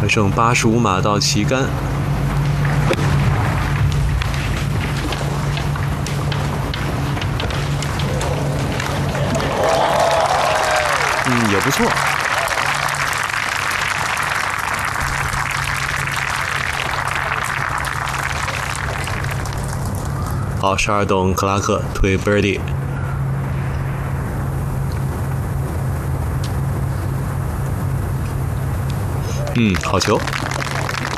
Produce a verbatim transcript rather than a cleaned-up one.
还剩八十五码到旗杆。嗯，也不错。好，十二洞克拉克推 birdie。嗯，好球。